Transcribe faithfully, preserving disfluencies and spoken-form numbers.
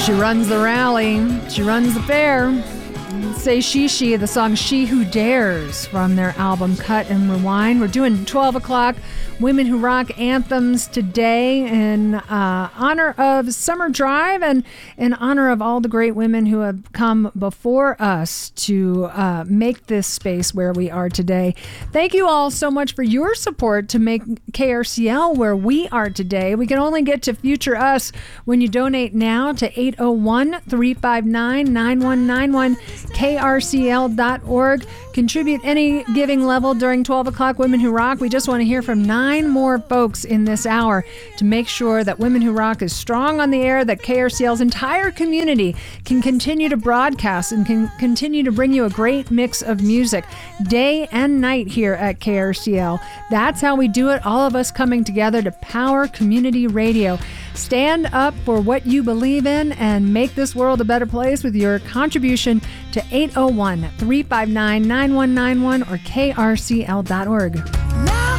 She runs the rally. She runs the fair. Say She She, the song She Who Dares from their album Cut and Rewind. We're doing twelve o'clock Women Who Rock anthems today in uh, honor of Summer Drive and in honor of all the great women who have come before us to uh, make this space where we are today. Thank you all so much for your support to make K R C L where we are today. We can only get to future us when you donate now to eight oh one, three five nine, nine one nine one, K R C L dot org. Contribute any giving level during twelve o'clock Women Who Rock. We just want to hear from nine more folks in this hour to make sure that Women Who Rock is strong on the air, that K R C L's entire community can continue to broadcast and can continue to bring you a great mix of music day and night here at K R C L. That's how we do it, all of us coming together to power community radio. Stand up for what you believe in and make this world a better place with your contribution to eight oh one, three five nine, nine one nine one or K R C L dot org.